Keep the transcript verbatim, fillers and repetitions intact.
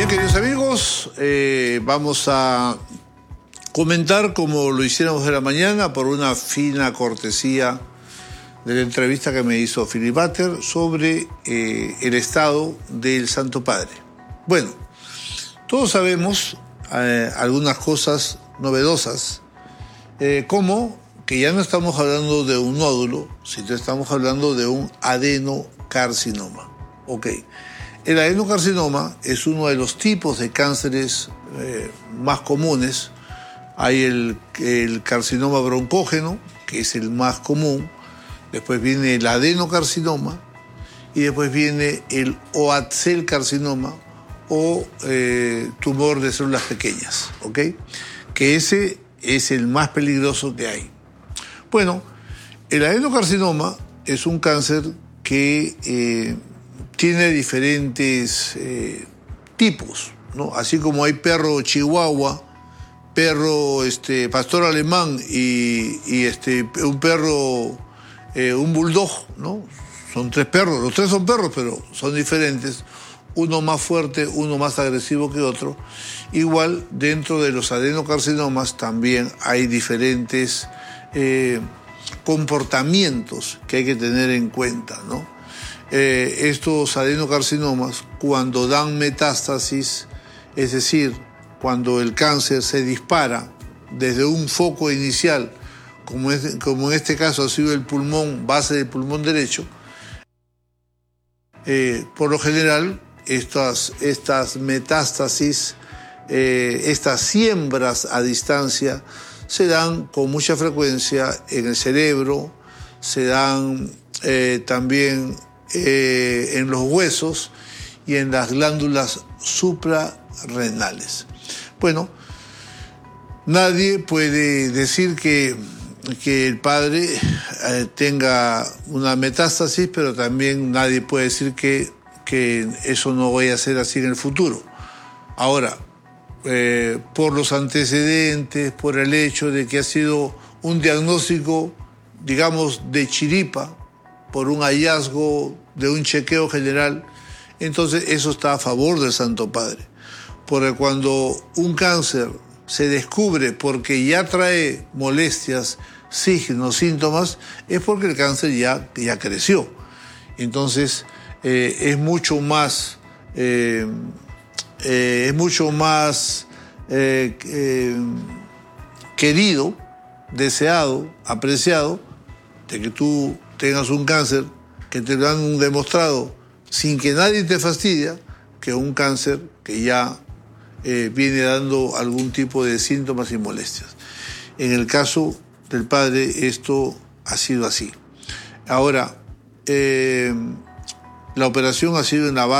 Bien, queridos amigos, eh, vamos a comentar como lo hiciéramos de la mañana por una fina cortesía de la entrevista que me hizo Philip Butter sobre eh, el estado del Santo Padre. Bueno, todos sabemos eh, algunas cosas novedosas, eh, como que ya no estamos hablando de un nódulo, sino estamos hablando de un adenocarcinoma. Ok. El adenocarcinoma es uno de los tipos de cánceres eh, más comunes. Hay el, el carcinoma broncógeno, que es el más común. Después viene el adenocarcinoma y después viene el Oatzel-carcinoma o eh, tumor de células pequeñas, ¿ok? Que ese es el más peligroso que hay. Bueno, el adenocarcinoma es un cáncer que eh, tiene diferentes eh, tipos, ¿no? Así como hay perro chihuahua, perro este, pastor alemán y, y este, un perro, eh, un bulldog, ¿no? Son tres perros, los tres son perros, pero son diferentes. Uno más fuerte, uno más agresivo que otro. Igual, dentro de los adenocarcinomas también hay diferentes eh, comportamientos que hay que tener en cuenta, ¿no? Eh, estos adenocarcinomas, cuando dan metástasis, es decir, cuando el cáncer se dispara desde un foco inicial, como, es, como en este caso ha sido el pulmón, base del pulmón derecho, eh, por lo general, estas, estas metástasis, eh, estas siembras a distancia, se dan con mucha frecuencia en el cerebro, se dan eh, también eh, en los huesos y en las glándulas suprarrenales. Bueno, nadie puede decir que, que el padre eh, tenga una metástasis, pero también nadie puede decir que, que eso no vaya a ser así en el futuro. Ahora, eh, por los antecedentes, por el hecho de que ha sido un diagnóstico, digamos, de chiripa, por un hallazgo de un chequeo general, entonces eso está a favor del Santo Padre. Porque cuando un cáncer se descubre porque ya trae molestias, signos, síntomas, es porque el cáncer ya, ya creció. Entonces eh, es mucho más, eh, eh, es mucho más eh, eh, querido, deseado, apreciado, de que tú tengas un cáncer que te lo han demostrado sin que nadie te fastidia, que un cáncer que ya eh, viene dando algún tipo de síntomas y molestias. En el caso del padre, esto ha sido así. Ahora, eh, la operación ha sido en la base